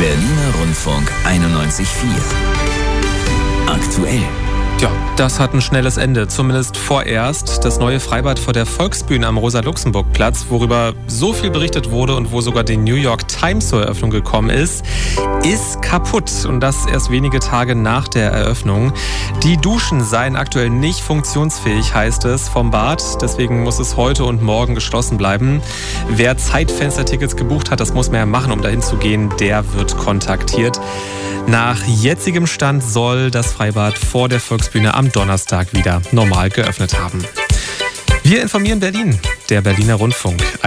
Berliner Rundfunk 91.4. Aktuell. Ja, das hat ein schnelles Ende, zumindest vorerst. Das neue Freibad vor der Volksbühne am Rosa-Luxemburg-Platz, worüber so viel berichtet wurde und wo sogar die New York Times zur Eröffnung gekommen ist kaputt. Und das erst wenige Tage nach der Eröffnung. Die Duschen seien aktuell nicht funktionsfähig, heißt es vom Bad. Deswegen muss es heute und morgen geschlossen bleiben. Wer Zeitfenstertickets gebucht hat, das muss man ja machen, um dahin zu gehen, der wird kontaktiert. Nach jetzigem Stand soll das Freibad vor der Volksbühne am Donnerstag wieder normal geöffnet haben. Wir informieren Berlin, der Berliner Rundfunk.